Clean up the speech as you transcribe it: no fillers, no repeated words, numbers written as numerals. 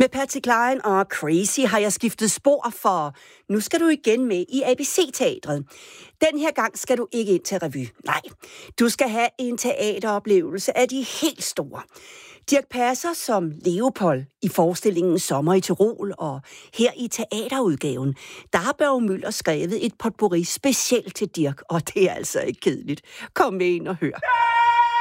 Med Patsy Cline og Crazy har jeg skiftet spor, for nu skal du igen med i ABC-teatret. Den her gang skal du ikke ind til revy. Nej, du skal have en teateroplevelse af de helt store. Dirch Passer som Leopold i forestillingen Sommer i Tyrol, og her i teaterudgaven, der har Børge Møller skrevet et potpourri specielt til Dirch, og det er altså ikke kedeligt. Kom med ind og hør.